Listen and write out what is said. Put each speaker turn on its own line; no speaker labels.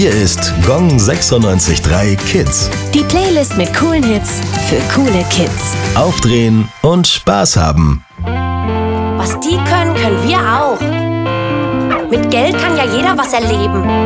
Hier ist Gong 96.3 Kids.
Die Playlist mit coolen Hits für coole Kids.
Aufdrehen und Spaß haben.
Was die können, können wir auch. Mit Geld kann ja jeder was erleben.